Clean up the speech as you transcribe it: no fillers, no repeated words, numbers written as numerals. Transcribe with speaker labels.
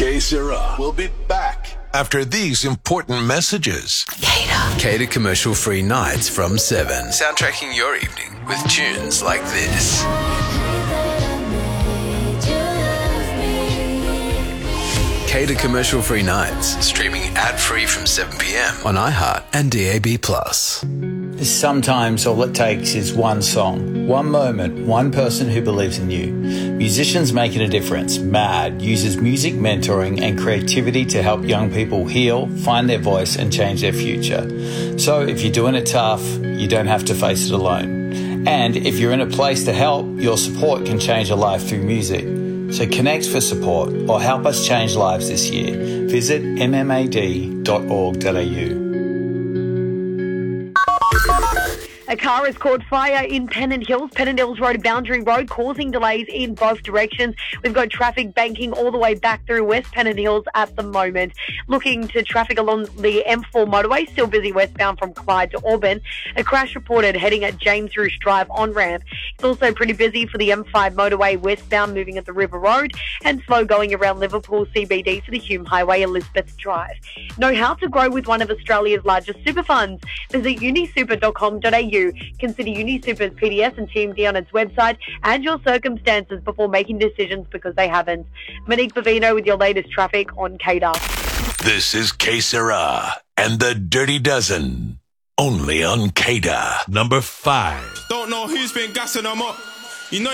Speaker 1: Que Sera will be back after these important messages.
Speaker 2: Cater commercial-free nights from 7. Soundtracking your evening with tunes like this. Cater commercial-free nights. Streaming ad-free from 7 p.m. on iHeart and DAB+.
Speaker 3: Sometimes all it takes is one song, one moment, one person who believes in you. Musicians Making a Difference, MAD, uses music mentoring and creativity to help young people heal, find their voice and change their future. So if you're doing it tough, you don't have to face it alone. And if you're in a place to help, your support can change a life through music. So connect for support or help us change lives this year. Visit mmad.org.au.
Speaker 4: A car has caught fire in Pennant Hills Road, Boundary Road, causing delays in both directions. We've got traffic banking all the way back through West Pennant Hills at the moment. Looking to traffic along the M4 motorway, still busy westbound from Clyde to Auburn. A crash reported heading at James Roosh Drive on-ramp. It's also pretty busy for the M5 motorway westbound, moving at the River Road, and slow going around Liverpool CBD for the Hume Highway, Elizabeth Drive. Know how to grow with one of Australia's largest super funds? Visit unisuper.com.au. Consider UniSuper's PDS and TMD on its website and your circumstances before making decisions because they haven't. Monique Bavino with your latest traffic on CADA.
Speaker 1: This is Que Sera and the Dirty Dozen. Only on CADA. Number 5.
Speaker 5: Don't know who's been gassing them up. You know